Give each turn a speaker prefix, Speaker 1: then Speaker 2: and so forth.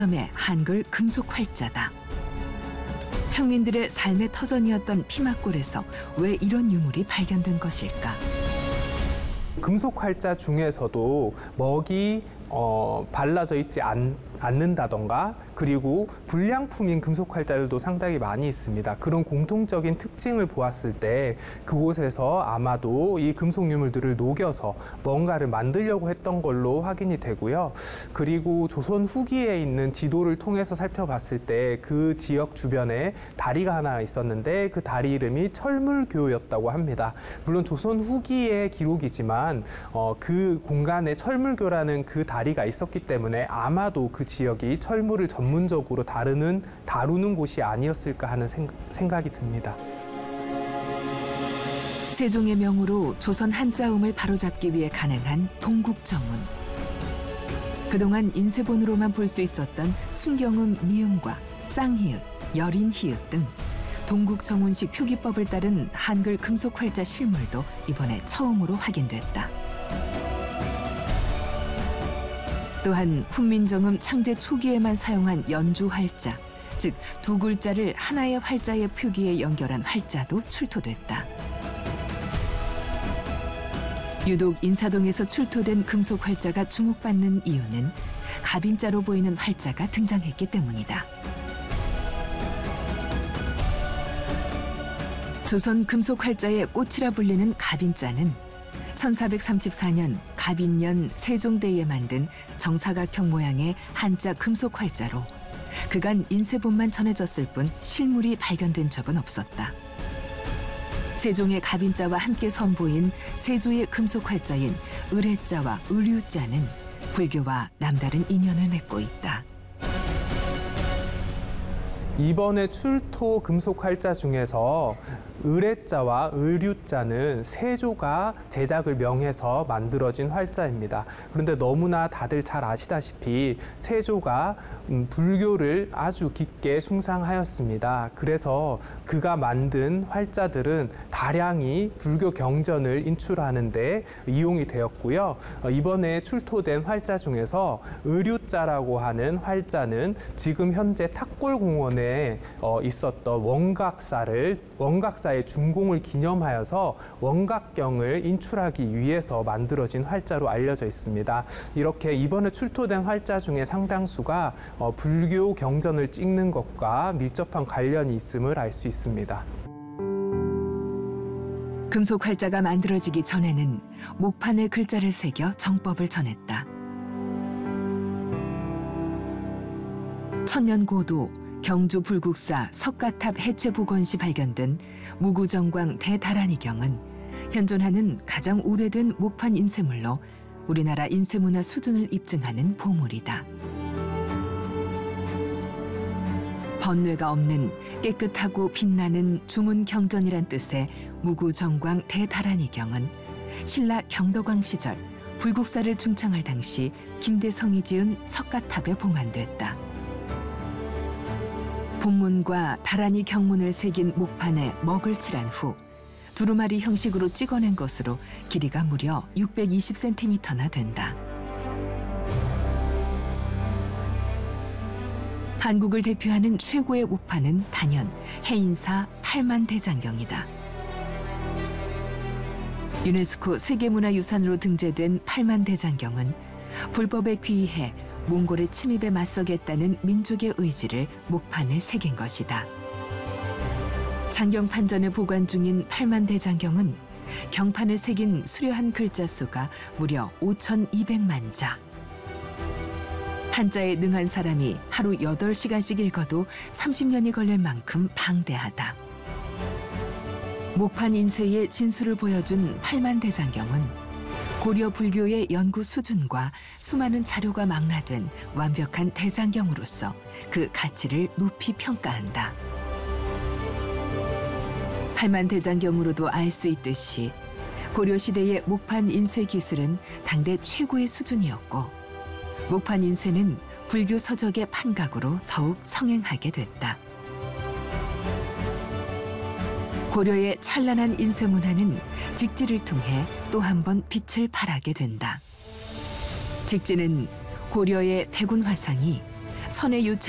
Speaker 1: 처음의 한글 금속 활자다. 평민들의 삶의 터전이었던 피막골에서 왜 이런 유물이 발견된 것일까?
Speaker 2: 금속 활자 중에서도 먹이 발라져 있지 않는다던가, 그리고 불량품인 금속 활자들도 상당히 많이 있습니다. 그런 공통적인 특징을 보았을 때 그곳에서 아마도 이 금속 유물들을 녹여서 뭔가를 만들려고 했던 걸로 확인이 되고요. 그리고 조선 후기에 있는 지도를 통해서 살펴봤을 때 그 지역 주변에 다리가 하나 있었는데 그 다리 이름이 철물교였다고 합니다. 물론 조선 후기의 기록이지만 그 공간에 철물교라는 그 다리가 있었기 때문에 아마도 그 지역이 철물을 전문적으로 다루는 곳이 아니었을까 하는 생각이 듭니다.
Speaker 1: 세종의 명으로 조선 한자음을 바로잡기 위해 간행한 동국정운. 그동안 인쇄본으로만 볼 수 있었던 순경음 미음과 쌍히읗, 여린히읗 등 동국정운식 표기법을 따른 한글 금속 활자 실물도 이번에 처음으로 확인됐다. 또한 훈민정음 창제 초기에만 사용한 연주 활자, 즉 두 글자를 하나의 활자의 표기에 연결한 활자도 출토됐다. 유독 인사동에서 출토된 금속 활자가 주목받는 이유는 갑인자로 보이는 활자가 등장했기 때문이다. 조선 금속 활자의 꽃이라 불리는 갑인자는 1434년 갑인년 세종대에 만든 정사각형 모양의 한자 금속 활자로 그간 인쇄본만 전해졌을 뿐 실물이 발견된 적은 없었다. 세종의 갑인자와 함께 선보인 세조의 금속 활자인 을해자와 을유자는 불교와 남다른 인연을 맺고 있다.
Speaker 2: 이번에 출토 금속 활자 중에서 을해자와 을유자는 세조가 제작을 명해서 만들어진 활자입니다. 그런데 너무나 다들 잘 아시다시피 세조가 불교를 아주 깊게 숭상하였습니다. 그래서 그가 만든 활자들은 다량이 불교 경전을 인출하는 데 이용이 되었고요. 이번에 출토된 활자 중에서 을유자라고 하는 활자는 지금 현재 탑골공원에 있었던 원각사의 준공을 기념하여서 원각경을 인출하기 위해서 만들어진 활자로 알려져 있습니다. 이렇게 이번에 출토된 활자 중에 상당수가 불교 경전을 찍는 것과 밀접한 관련이 있음을 알 수 있습니다.
Speaker 1: 금속 활자가 만들어지기 전에는 목판에 글자를 새겨 정법을 전했다. 천년고도 경주 불국사 석가탑 해체복원 시 발견된 무구정광 대다라니경은 현존하는 가장 오래된 목판 인쇄물로 우리나라 인쇄문화 수준을 입증하는 보물이다. 번뇌가 없는 깨끗하고 빛나는 주문경전이란 뜻의 무구정광 대다라니경은 신라 경덕왕 시절 불국사를 중창할 당시 김대성이 지은 석가탑에 봉안됐다. 본문과 다라니 경문을 새긴 목판에 먹을 칠한 후 두루마리 형식으로 찍어낸 것으로 길이가 무려 620cm나 된다. 한국을 대표하는 최고의 목판은 단연 해인사 팔만대장경이다. 유네스코 세계문화유산으로 등재된 팔만대장경은 불법에 귀의해 몽골의 침입에 맞서겠다는 민족의 의지를 목판에 새긴 것이다. 장경판전에 보관 중인 팔만대장경은 경판에 새긴 수려한 글자 수가 무려 5,200만 자. 한자에 능한 사람이 하루 8시간씩 읽어도 30년이 걸릴 만큼 방대하다. 목판 인쇄의 진수를 보여준 팔만대장경은 고려 불교의 연구 수준과 수많은 자료가 망라된 완벽한 대장경으로서 그 가치를 높이 평가한다. 팔만대장경으로도 알 수 있듯이 고려시대의 목판 인쇄 기술은 당대 최고의 수준이었고 목판 인쇄는 불교 서적의 판각으로 더욱 성행하게 됐다. 고려의 찬란한 인쇄문화는 직지를 통해 또 한 번 빛을 발하게 된다. 직지는 고려의 백운화상이 선의 유체